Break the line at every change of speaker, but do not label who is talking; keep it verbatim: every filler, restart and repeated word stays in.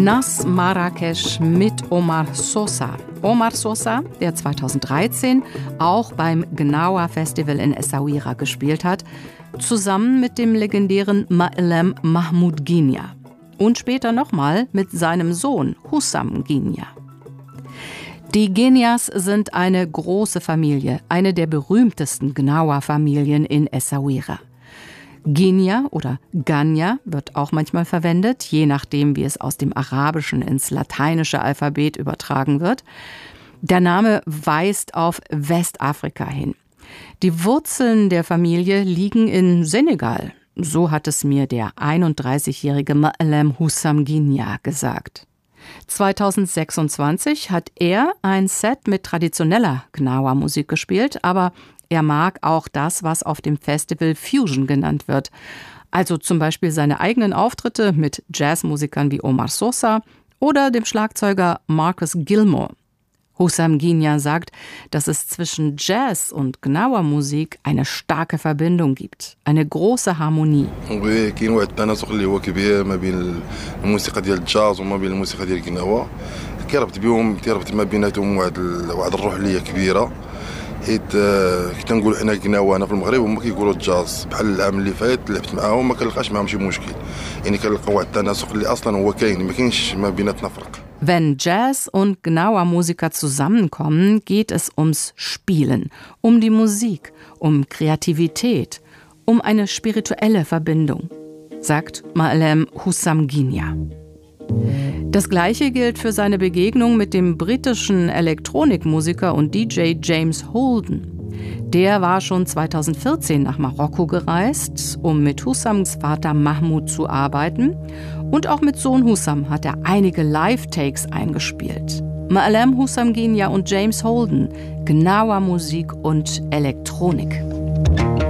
Nas Marrakesch mit Omar Sosa. Omar Sosa, der zweitausenddreizehn auch beim Gnawa Festival in Essaouira gespielt hat, zusammen mit dem legendären Ma'lem Mahmoud Ghenia. Und später nochmal mit seinem Sohn Hussam Ghenia. Die Ghenias sind eine große Familie, eine der berühmtesten Gnawa-Familien in Essaouira. Ghenia oder Ganya wird auch manchmal verwendet, je nachdem, wie es aus dem Arabischen ins lateinische Alphabet übertragen wird. Der Name weist auf Westafrika hin. Die Wurzeln der Familie liegen in Senegal. So hat es mir der einunddreißigjährige Ma'lem Hussam Ghenia gesagt. zweitausendsechsundzwanzig hat er ein Set mit traditioneller Gnawa-Musik gespielt, aber er mag auch das, was auf dem Festival Fusion genannt wird. Also zum Beispiel seine eigenen Auftritte mit Jazzmusikern wie Omar Sosa oder dem Schlagzeuger Marcus Gilmore. Hussam Ghenia sagt, dass es zwischen Jazz und Gnawa-Musik eine starke Verbindung gibt, eine große Harmonie.
كاين واحد التناسق اللي هو كبير ما بين الموسيقى ديال الجاز وما بين الموسيقى ديال الغناوا كيربط بهم كيربط ما بيناتهم واحد واحد الروح اللي هي كبيره حيت كنقولوا حنا غناوا هنا في المغرب هما كيقولوا الجاز بحال العام اللي فات لعبت معاهم ما كنلقاش معاهم شي مشكل يعني كنلقى واحد التناسق اللي اصلا هو كاين ما كاينش ما بيناتنا فرق.
Wenn Jazz- und Gnawa-Musiker zusammenkommen, geht es ums Spielen, um die Musik, um Kreativität, um eine spirituelle Verbindung, sagt Ma'lem Hussam Ghenia. Das Gleiche gilt für seine Begegnung mit dem britischen Elektronikmusiker und D J James Holden. Der war schon zweitausendvierzehn nach Marokko gereist, um mit Hussams Vater Mahmoud zu arbeiten. Und auch mit Sohn Hussam hat er einige Live-Takes eingespielt. Ma'lem Hussam Ghenia und James Holden, Gnawa-Musik und Elektronik.